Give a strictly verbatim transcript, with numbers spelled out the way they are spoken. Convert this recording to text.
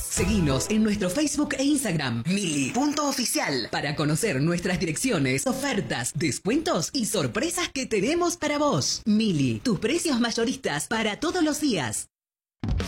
Seguinos en nuestro Facebook e Instagram, mili punto oficial, para conocer nuestras direcciones, ofertas, descuentos y sorpresas que tenemos para vos. Mili, tus precios mayoristas para todos los días.